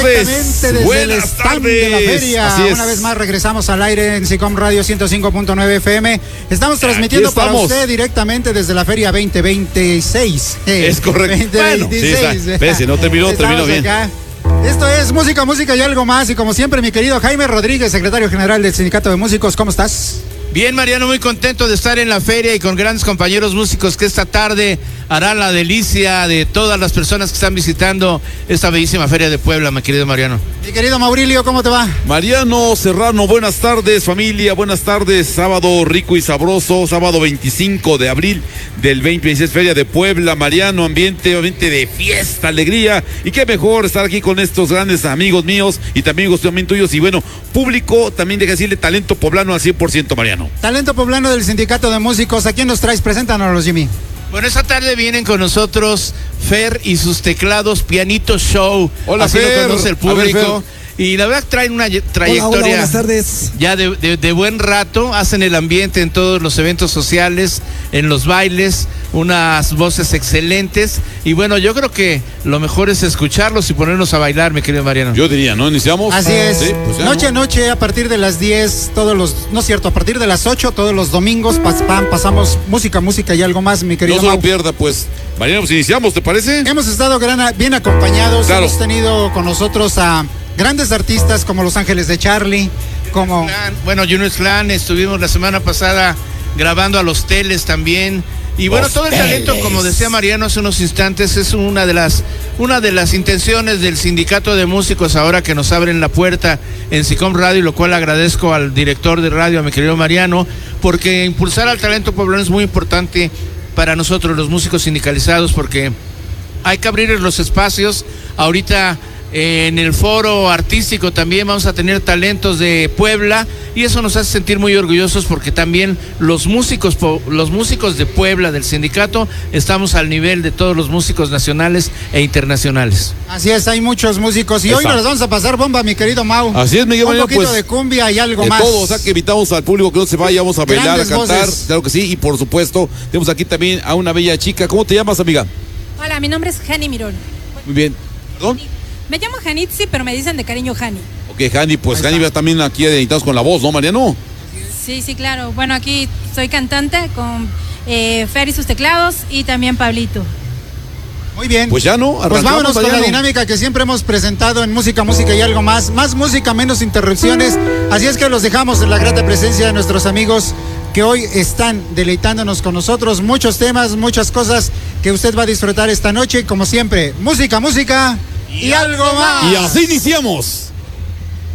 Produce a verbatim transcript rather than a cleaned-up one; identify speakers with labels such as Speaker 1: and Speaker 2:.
Speaker 1: tardes.
Speaker 2: Desde
Speaker 1: Buenas
Speaker 2: el stand de la feria.
Speaker 1: Así es.
Speaker 2: Una vez más regresamos al aire en SICOM Radio ciento cinco punto nueve F M. Estamos transmitiendo
Speaker 1: estamos.
Speaker 2: para usted directamente desde la feria veinte veintiséis. Eh,
Speaker 1: Es correcto. Bueno, sí, está. Pese, no terminó, terminó bien.
Speaker 2: Acá. Esto es Música, Música y algo más. Y como siempre, mi querido Jaime Rodríguez, secretario general del Sindicato de Músicos, ¿cómo estás?
Speaker 3: Bien, Mariano, muy contento de estar en la feria y con grandes compañeros músicos que esta tarde harán la delicia de todas las personas que están visitando esta bellísima feria de Puebla, mi querido Mariano.
Speaker 2: Mi querido Maurilio, ¿cómo te va?
Speaker 1: Mariano Serrano, buenas tardes, familia, buenas tardes. Sábado rico y sabroso, sábado veinticinco de abril del veinte veintiséis, Feria de Puebla. Mariano, ambiente, ambiente de fiesta, alegría. Y qué mejor estar aquí con estos grandes amigos míos y también amigos también tuyos. Y bueno, público, también deja decirle talento poblano al cien por ciento, Mariano.
Speaker 2: Talento poblano del Sindicato de Músicos. ¿A quién nos traes? Preséntanos, Jimmy.
Speaker 3: Bueno, esta tarde vienen con nosotros Fer y sus teclados Pianito Show.
Speaker 1: Hola,
Speaker 3: así
Speaker 1: Fer.
Speaker 3: lo conoce el público.
Speaker 1: A ver,
Speaker 3: y la verdad traen una trayectoria.
Speaker 4: Hola, hola, buenas tardes.
Speaker 3: Ya de, de, de buen rato, hacen el ambiente en todos los eventos sociales, en los bailes, unas voces excelentes. Y bueno, yo creo que lo mejor es escucharlos y ponernos a bailar, mi querido Mariano.
Speaker 1: Yo diría, ¿no? ¿Iniciamos?
Speaker 2: Así es.
Speaker 1: Sí, pues ya,
Speaker 2: noche a
Speaker 1: ¿no?
Speaker 2: noche, a partir de las diez, todos los, no es cierto, a partir de las ocho, todos los domingos, pas, pam, pasamos música, música y algo más, mi querido
Speaker 1: No se lo
Speaker 2: Mau.
Speaker 1: pierda, pues. Mariano, pues iniciamos, ¿te parece?
Speaker 2: Hemos estado gran, bien acompañados,
Speaker 1: Claro.
Speaker 2: hemos tenido con nosotros a grandes artistas como Los Ángeles de Charlie, como...
Speaker 3: Bueno, Junior Clan, estuvimos la semana pasada grabando a Los Teles también. Y bueno,
Speaker 1: Los
Speaker 3: todo el talento,
Speaker 1: Teles.
Speaker 3: como decía Mariano hace unos instantes, es una de las una de las intenciones del Sindicato de Músicos ahora que nos abren la puerta en SICOM Radio, lo cual agradezco al director de radio, a mi querido Mariano, porque impulsar al talento poblano es muy importante para nosotros, los músicos sindicalizados, porque hay que abrir los espacios. Ahorita eh, en el foro artístico también vamos a tener talentos de Puebla y eso nos hace sentir muy orgullosos porque también los músicos los músicos de Puebla del sindicato estamos al nivel de todos los músicos nacionales e internacionales.
Speaker 2: Así es, hay muchos músicos y
Speaker 1: Está.
Speaker 2: hoy nos vamos a pasar bomba, mi querido Mau.
Speaker 1: Así es, Miguel
Speaker 2: Un
Speaker 1: Mariano,
Speaker 2: poquito
Speaker 1: pues,
Speaker 2: de cumbia y algo
Speaker 1: de
Speaker 2: más.
Speaker 1: todo, o sea que invitamos al público que no se vaya, vamos a bailar,
Speaker 2: Grandes
Speaker 1: a cantar,
Speaker 2: voces.
Speaker 1: claro que sí, y por supuesto, tenemos aquí también a una bella chica. ¿Cómo te llamas, amiga?
Speaker 5: Hola, mi nombre es Hani Mirón.
Speaker 1: Muy bien. ¿Perdón?
Speaker 5: Me llamo Hanitzi, pero me dicen de cariño Hani.
Speaker 1: Ok, Hani, pues
Speaker 2: Ahí
Speaker 1: Hani
Speaker 2: está.
Speaker 1: va también aquí editados con la voz, ¿no, Mariano?
Speaker 5: Sí, sí, claro. Bueno, aquí soy cantante con eh, Fer y sus teclados y también Pablito.
Speaker 2: Muy bien.
Speaker 1: Pues ya no,
Speaker 2: Pues
Speaker 1: arrancamos,
Speaker 2: vámonos con la
Speaker 1: Mariano.
Speaker 2: dinámica que siempre hemos presentado en Música, Música y algo más. Más música, menos interrupciones. Así es que los dejamos en la grata presencia de nuestros amigos que hoy están deleitándonos con nosotros. Muchos temas, muchas cosas que usted va a disfrutar esta noche. Como siempre, música, música y algo más.
Speaker 1: Y así iniciamos.